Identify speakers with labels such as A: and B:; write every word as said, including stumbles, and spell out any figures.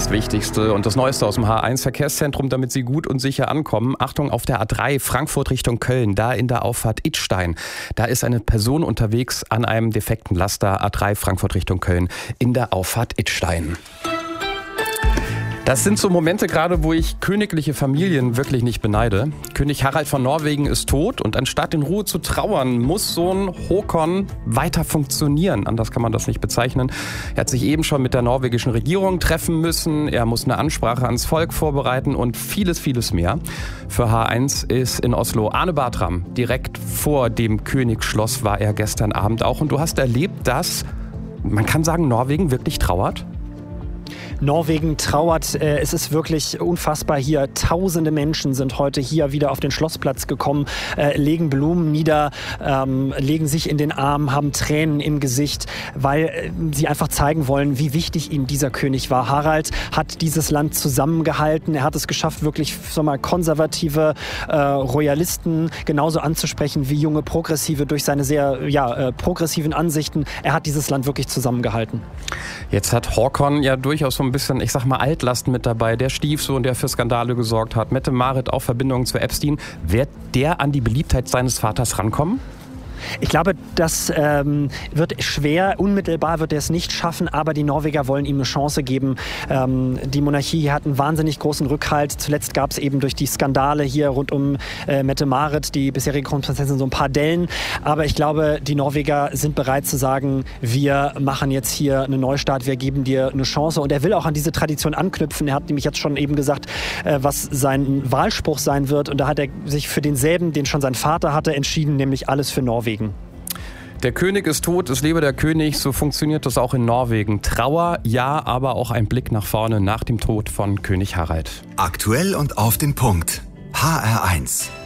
A: das Wichtigste und das Neueste aus dem H eins Verkehrszentrum, damit Sie gut und sicher ankommen. Achtung, auf der A drei Frankfurt Richtung Köln, da in der Auffahrt Idstein. Da ist eine Person unterwegs an einem defekten Laster. A drei Frankfurt Richtung Köln in der Auffahrt Idstein. Das sind so Momente gerade, wo ich königliche Familien wirklich nicht beneide. König Harald von Norwegen ist tot und anstatt in Ruhe zu trauern, muss Sohn Håkon weiter funktionieren. Anders kann man das nicht bezeichnen. Er hat sich eben schon mit der norwegischen Regierung treffen müssen. Er muss eine Ansprache ans Volk vorbereiten und vieles, vieles mehr. Für H eins ist in Oslo Arne Bartram. Direkt vor dem Königsschloss war er gestern Abend auch. Und du hast erlebt, dass, man kann sagen, Norwegen wirklich trauert?
B: Norwegen trauert. Es ist wirklich unfassbar hier. Tausende Menschen sind heute hier wieder auf den Schlossplatz gekommen, äh, legen Blumen nieder, ähm, legen sich in den Arm, haben Tränen im Gesicht, weil äh, sie einfach zeigen wollen, wie wichtig ihnen dieser König war. Harald hat dieses Land zusammengehalten. Er hat es geschafft, wirklich sag mal, konservative äh, Royalisten genauso anzusprechen wie junge Progressive durch seine sehr ja, äh, progressiven Ansichten. Er hat dieses Land wirklich zusammengehalten.
A: Jetzt hat Håkon ja durchaus so ein bisschen, ich sag mal, Altlasten mit dabei. Der Stiefsohn, der für Skandale gesorgt hat. Mette-Marit, auch Verbindungen zu Epstein. Wird der an die Beliebtheit seines Vaters rankommen?
B: Ich glaube, das ähm, wird schwer. Unmittelbar wird er es nicht schaffen, aber die Norweger wollen ihm eine Chance geben. Ähm, die Monarchie hat einen wahnsinnig großen Rückhalt. Zuletzt gab es eben durch die Skandale hier rund um äh, Mette-Marit, die bisherige Kronprinzessin, so ein paar Dellen. Aber ich glaube, die Norweger sind bereit zu sagen, wir machen jetzt hier einen Neustart, wir geben dir eine Chance. Und er will auch an diese Tradition anknüpfen. Er hat nämlich jetzt schon eben gesagt, äh, was sein Wahlspruch sein wird. Und da hat er sich für denselben, den schon sein Vater hatte, entschieden, nämlich alles für Norwegen.
A: Der König ist tot, es lebe der König, so funktioniert das auch in Norwegen. Trauer, ja, aber auch ein Blick nach vorne nach dem Tod von König Harald.
C: Aktuell und auf den Punkt. H R eins.